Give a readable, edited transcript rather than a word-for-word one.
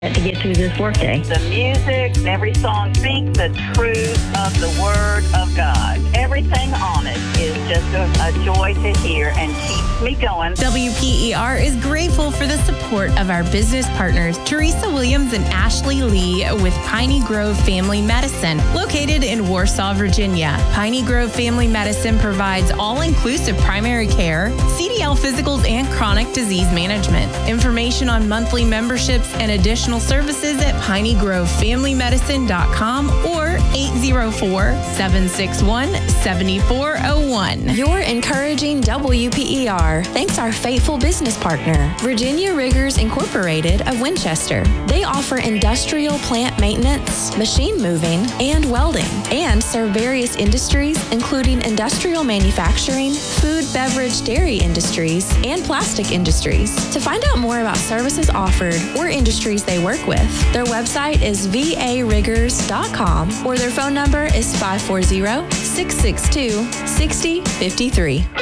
to get through this workday. The music and every song speaks the truth of the Word of God. Everything on it is just a joy to hear and keeps me going. WPER is grateful for the support of our business partners, Teresa Williams and Ashley Lee with Piney Grove Family Medicine, located in Warsaw, Virginia. Piney Grove Family Medicine provides all-inclusive primary care, CDL physicals, and chronic disease management. Information on monthly memberships and additional services at PineyGroveFamilyMedicine.com or 804-761-7401. You're encouraging WPER thanks our faithful business partner, Virginia Riggers Incorporated of Winchester. They offer industrial plant maintenance, machine moving, and welding, and serve various industries including industrial manufacturing, food, beverage, dairy industries, and plastic industries. To find out more about services offered or industries they work with, their website is variggers.com or their phone number is 540-662-6053.